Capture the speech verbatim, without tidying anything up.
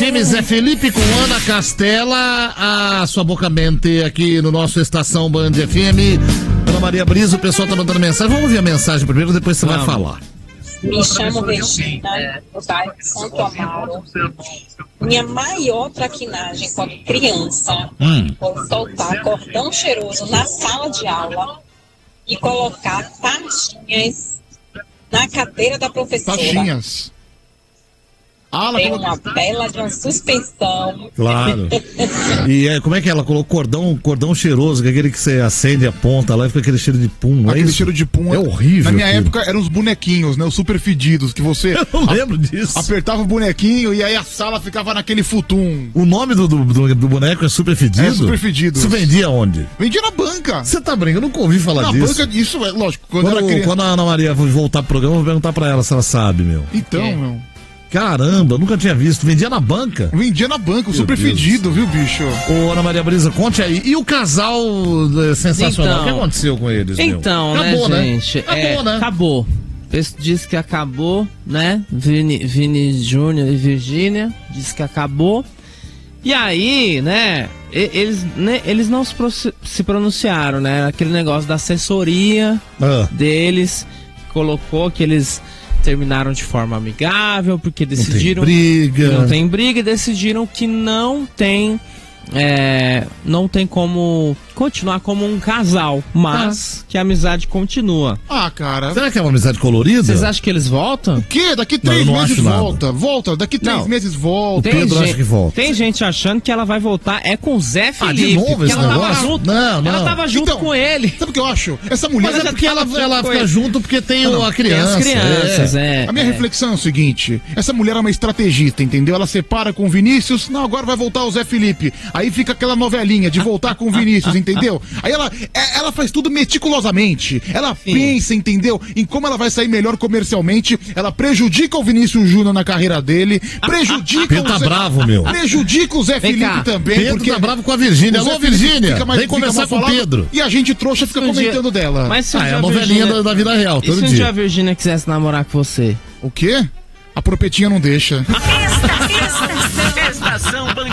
F M Zé Felipe com Ana Castela, a sua boca mente aqui no nosso Estação Band F M. Ana Maria Brisa, o pessoal tá mandando mensagem. Vamos ouvir a mensagem primeiro, depois você Vamos. vai falar. Me chamo Regina, do bairro Santo Amaro. Minha maior traquinagem quando criança hum. foi soltar cordão cheiroso na sala de aula e colocar taxinhas na cadeira da professora. Taxinhas? Ah, ela Tem colocou... uma bela de uma suspensão. Claro. E é, como é que ela colocou cordão, cordão cheiroso, que é aquele que você acende a ponta lá e fica aquele cheiro de pum. Aquele é cheiro de pum. É horrível. Na minha aquilo. época eram os bonequinhos, né? Os super fedidos, que você... Eu não lembro disso. Apertava o bonequinho e aí a sala ficava naquele futum. O nome do, do, do boneco é super fedido? É super fedido. Isso vendia onde? Vendia na banca. Você tá brincando? Eu nunca ouvi falar na disso. Na banca, isso é lógico. Quando, quando, era criança... quando a Ana Maria voltar pro programa, eu vou perguntar pra ela se ela sabe, meu. Então, é. meu... Caramba, eu nunca tinha visto. Vendia na banca? Vendia na banca, o super Deus. fedido, viu, bicho? Ô, Ana Maria Brisa, conte aí. E o casal sensacional? Então, o que aconteceu com eles, Então, meu? Acabou, né, gente? Acabou, é, né? Acabou. Esse disse que acabou, né? Vini, Vini Júnior e Virgínia disse que acabou. E aí, né? Eles, né, eles não se, se pronunciaram, né? Aquele negócio da assessoria ah. deles colocou que eles... terminaram de forma amigável, porque decidiram... Não tem briga. Não tem briga e decidiram que não tem... É, não tem como continuar como um casal, mas ah. que a amizade continua. Ah, cara. Será que é uma amizade colorida? Vocês acham que eles voltam? O quê? Daqui três não, meses volta. Nada. Volta. Daqui três não. meses volta. Tem Pedro gente, acha que volta. Tem gente achando que ela vai voltar é com o Zé Felipe. Ah, de novo esse ela negócio? tava junto, não, não. Ela tava junto então, com ele. Sabe o que eu acho? Essa mulher... Mas é porque ela, ela fica ele. junto porque tem não, a criança. Tem as crianças, é. é. A minha é. reflexão é o seguinte. Essa mulher é uma estrategista, entendeu? Ela separa com o Vinícius. Não, agora vai voltar o Zé Felipe. Aí fica aquela novelinha de voltar com o Vinícius, entendeu? Aí ela, ela faz tudo meticulosamente. Ela Sim. pensa, entendeu? Em como ela vai sair melhor comercialmente. Ela prejudica o Vinícius Júnior na carreira dele. Prejudica Pedro o tá Zé... bravo, meu. Prejudica o Zé Vem Felipe cá. também. Pedro porque tá bravo com a Virgínia. Alô, Virgínia. Vem conversar com o Pedro. E a gente trouxa fica comentando dia... dela. Mas se ah, um é a novelinha Virgínia... da, da vida real, todo e se dia. um dia a Virgínia quisesse namorar com você? O quê? A propetinha não deixa. Esta, esta, esta, Estação Band